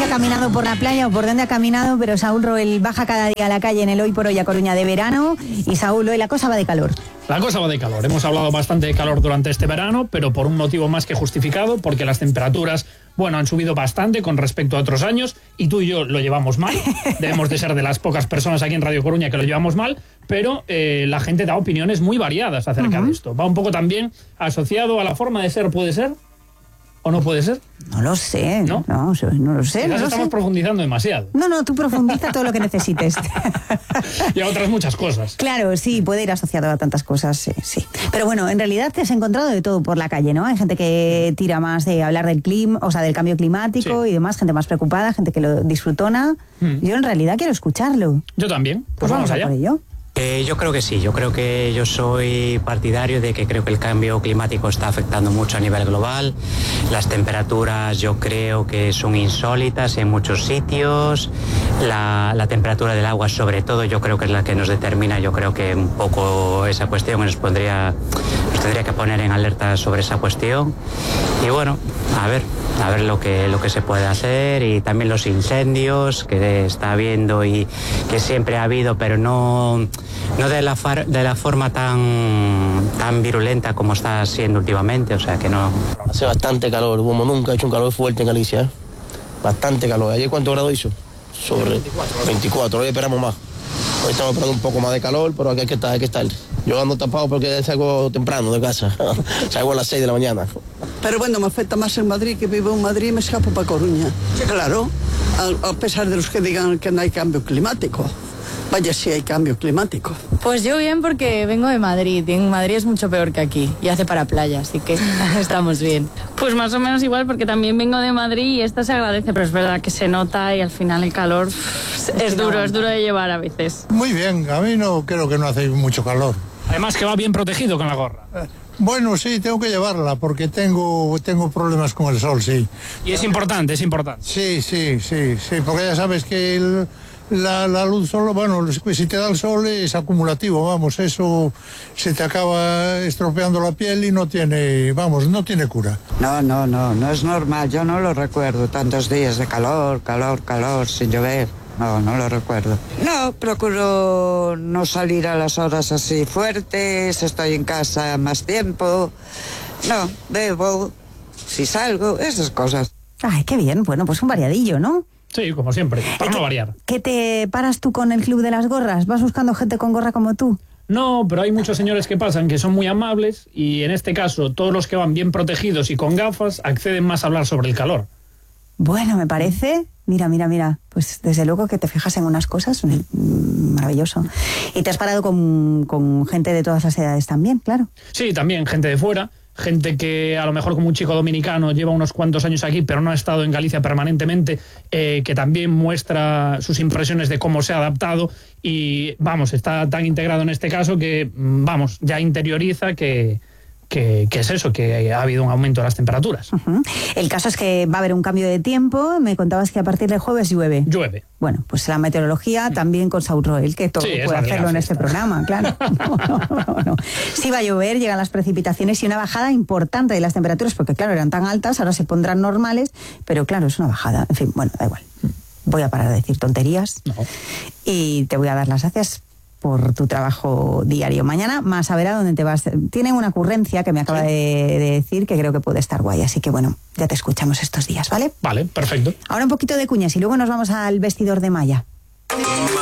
caminado por la playa o por dónde ha caminado, pero Saúl Roel baja cada día a la calle en el Hoy por Hoy a Coruña de verano. Y Saúl, hoy la cosa va de calor. La cosa va de calor. Hemos hablado bastante de calor durante este verano, pero por un motivo más que justificado, porque las temperaturas, han subido bastante con respecto a otros años, y tú y yo lo llevamos mal. Debemos de ser de las pocas personas aquí en Radio Coruña que lo llevamos mal, pero la gente da opiniones muy variadas acerca de esto. Va un poco también asociado a la forma de ser, ¿puede ser? ¿O no puede ser? No lo sé. No lo sé. Quizás estamos profundizando demasiado. No, tú profundiza todo lo que necesites. Y a otras muchas cosas. Claro, sí, puede ir asociado a tantas cosas, sí. Pero bueno, en realidad te has encontrado de todo por la calle, ¿no? Hay gente que tira más de hablar del del cambio climático y demás, gente más preocupada, gente que lo disfrutona. Yo en realidad quiero escucharlo. Yo también. Pues vamos allá. Por ello. Yo creo que sí, yo creo que yo soy partidario de que creo que el cambio climático está afectando mucho a nivel global. Las temperaturas yo creo que son insólitas en muchos sitios. La temperatura del agua sobre todo yo creo que es la que nos determina, yo creo que un poco esa cuestión nos tendría que poner en alerta sobre esa cuestión. Y bueno, a ver lo que se puede hacer, y también los incendios que está habiendo y que siempre ha habido, pero no de la forma tan virulenta como está siendo últimamente, o sea que no. Hace bastante calor, como nunca ha hecho un calor fuerte en Galicia, ¿eh? Bastante calor. ¿Ayer cuántos grados hizo? Sobre 24, hoy esperamos más. Hoy estamos esperando un poco más de calor, pero aquí hay que estar. Yo ando tapado porque salgo temprano de casa, salgo a las 6 de la mañana. Pero bueno, me afecta más en Madrid, que vivo en Madrid y me escapo para Coruña. Claro, a pesar de los que digan que no hay cambio climático. Vaya, sí hay cambio climático. Pues yo bien, porque vengo de Madrid y en Madrid es mucho peor que aquí y hace para playa, así que estamos bien. Pues más o menos igual, porque también vengo de Madrid y esto se agradece, pero es verdad que se nota y al final el calor es duro de llevar a veces. Muy bien, a mí no creo que no hace mucho calor. Además que va bien protegido con la gorra. Bueno, sí, tengo que llevarla porque tengo problemas con el sol, sí. Y es importante. Sí, porque ya sabes que la luz solo, si te da el sol es acumulativo, eso se te acaba estropeando la piel y no tiene cura. No es normal, yo no lo recuerdo, tantos días de calor, sin llover. No lo recuerdo. No, procuro no salir a las horas así fuertes, estoy en casa más tiempo. No, bebo, si salgo, esas cosas. Ay, qué bien, bueno, pues un variadillo, ¿no? Sí, como siempre, para no variar. ¿Qué te paras tú con el club de las gorras? ¿Vas buscando gente con gorra como tú? No, pero hay muchos señores que pasan que son muy amables, y en este caso todos los que van bien protegidos y con gafas acceden más a hablar sobre el calor. Bueno, me parece... Mira, pues desde luego que te fijas en unas cosas, maravilloso. ¿Y te has parado con gente de todas las edades también, claro? Sí, también gente de fuera, gente que a lo mejor como un chico dominicano lleva unos cuantos años aquí, pero no ha estado en Galicia permanentemente, que también muestra sus impresiones de cómo se ha adaptado y, está tan integrado en este caso que, ya interioriza que es eso, que ha habido un aumento de las temperaturas. El caso es que va a haber un cambio de tiempo. Me contabas que a partir del jueves llueve. Bueno, pues la meteorología también con Saúl Roel, que todo puede hacerlo en este programa, claro. No. Sí va a llover, llegan las precipitaciones y una bajada importante de las temperaturas, porque claro, eran tan altas, ahora se pondrán normales, pero claro, es una bajada. En fin, da igual. Voy a parar de decir tonterías y te voy a dar las gracias por tu trabajo diario. Mañana más a ver a dónde te vas. Tienen una ocurrencia que me acaba de decir que creo que puede estar guay, así que ya te escuchamos estos días, ¿vale? Vale, perfecto. Ahora un poquito de cuñas y luego nos vamos al vestidor de Maya.